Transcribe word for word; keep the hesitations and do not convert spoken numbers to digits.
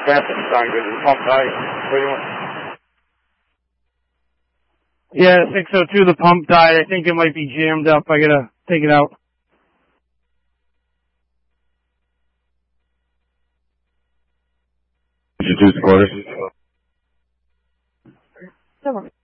Captain sound good. The pump died. Pretty much. Yeah, I think so too. The pump died. I think it might be jammed up. I gotta take it out. Introduce quarters. Never.